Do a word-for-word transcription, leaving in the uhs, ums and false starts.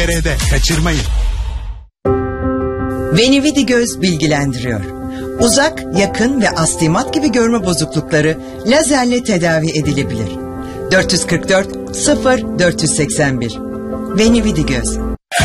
tr'de kaçırmayın. Venividi Göz bilgilendiriyor. Uzak, yakın ve astigmat gibi görme bozuklukları lazerle tedavi edilebilir. dört yüz kırk dört sıfır dört yüz seksen bir Venividi Göz.